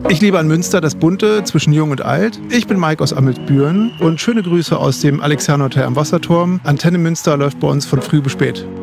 Ich liebe an Münster das Bunte zwischen Jung und Alt. Ich bin Mike aus Amelzbüren und schöne Grüße aus dem Alexianer Hotel am Wasserturm. Antenne Münster läuft bei uns von früh bis spät.